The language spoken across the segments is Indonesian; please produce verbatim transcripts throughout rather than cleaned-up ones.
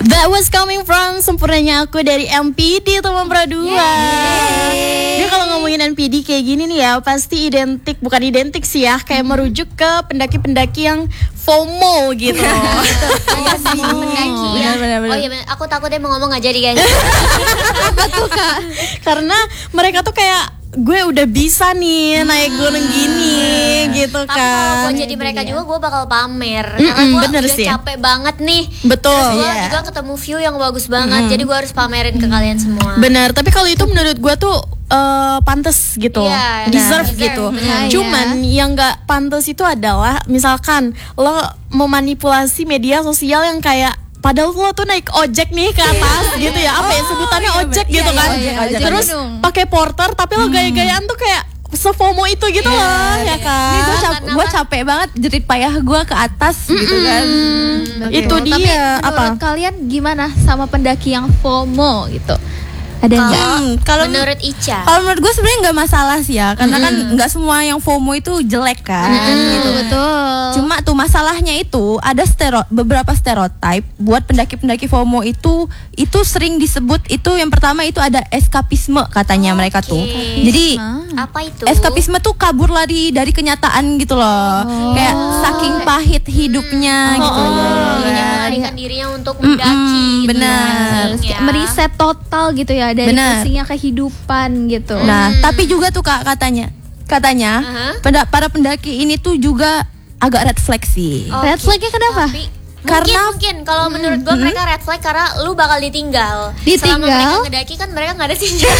That was coming from Sempurnanya Aku dari M P D teman berdua. Dia kalau ngomongin M P D kayak gini nih ya, pasti identik, bukan identik sih ya, kayak merujuk ke pendaki-pendaki yang FOMO gitu. Iya sih, pendaki ya. Oh iya, aku takutnya mau ngomong nggak jadi guys. Apa tuh Kak? Karena mereka tuh kayak gue udah bisa nih naik gunung gini gitu kan. Tapi kalau gue jadi mereka juga gue bakal pamer. Mm-mm, Karena gue bener udah sih. capek banget nih. Betul. Terus gue Yeah. juga ketemu view yang bagus banget. Jadi gue harus pamerin ke kalian semua. Benar, tapi kalau itu menurut gue tuh uh, pantes gitu, Iya, deserve benar. gitu. Benar. Cuman yang nggak pantes itu adalah misalkan lo memanipulasi media sosial yang kayak padahal lo tuh naik ojek nih ke atas gitu ya, apa ya sebutannya ojek gitu kan, terus pakai porter tapi lo gaya-gayaan tuh kayak sefomo itu gitu loh ya kan. Ini gue cap- gue capek banget jerit payah gue ke atas gitu kan. Itu Tapi dia menurut apa? kalian gimana sama pendaki yang FOMO gitu? Ada nggak? Hmm, kalau Menurut Ica. kalau menurut gue sebenarnya nggak masalah sih ya, karena kan nggak semua yang FOMO itu jelek kan. Gitu. Betul. Cuma tuh masalahnya itu ada stero, beberapa stereotype buat pendaki-pendaki FOMO itu itu sering disebut itu yang pertama itu ada eskapisme katanya Oke. mereka tuh. Jadi Apa itu? eskapisme tuh kabur lari dari kenyataan gitu loh. Kayak saking pahit hidupnya gitu. Jadi kan. melarikan dirinya untuk mendaki. gitu benar. kan, Kayak ya. meriset total gitu ya dari Benar. pusingnya kehidupan gitu. Nah, tapi juga tuh Kak katanya, katanya Aha. penda- para pendaki ini tuh juga agak red flag sih. Red flagnya kenapa? Tapi Karena- mungkin, mungkin kalau menurut gue mereka red flag karena lu bakal ditinggal. Selama Ditinggal? mereka ngedaki kan mereka nggak ada tinggal.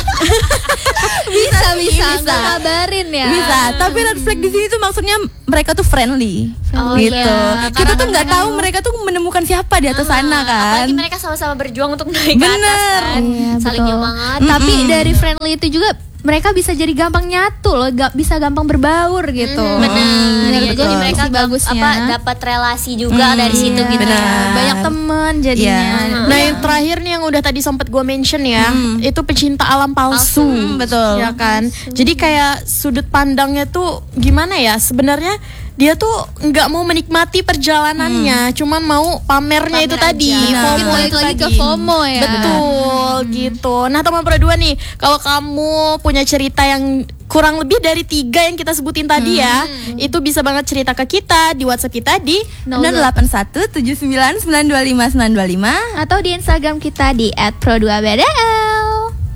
bisa bisa Bisa. nggak kabarin ya. Bisa, tapi red flag di sini tuh maksudnya mereka tuh friendly, Oh, gitu. iya. Kita Karena tuh nggak tahu mereka tuh menemukan siapa di atas sana kan. Apalagi mereka sama-sama berjuang untuk naik ke Bener. atas kan. Iya, Saling betul. nyemangati. Tapi dari friendly itu juga mereka bisa jadi gampang nyatu loh, gak bisa gampang berbaur gitu. Benar. Menurut Ya, gue jadi itu mereka sih gam- bagusnya. apa dapat relasi juga dari situ Iya, gitu. benar. Banyak temen jadinya. Iya. Nah yang terakhir nih yang udah tadi sempat gue mention ya, itu pecinta alam palsu, Hmm, betul. ya kan. Jadi kayak sudut pandangnya tuh gimana ya? Sebenarnya dia tuh nggak mau menikmati perjalanannya, cuman mau pamernya Pamer itu aja. tadi. Benar. FOMO Mungkin balik itu lagi tadi. ke FOMO ya. Betul gitu. Nah teman berdua nih, kalau kamu punya cerita yang kurang lebih dari tiga yang kita sebutin tadi ya, itu bisa banget cerita ke kita di WhatsApp kita di nol delapan satu tujuh sembilan sembilan dua lima sembilan dua lima Atau di Instagram kita di et pro dua b d l.